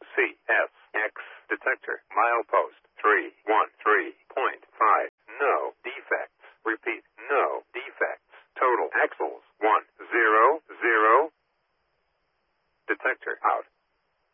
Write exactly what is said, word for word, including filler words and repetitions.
C S X detector. Milepost three one three point five. No defects. Repeat, no defects. Total axles one zero zero. Detector out.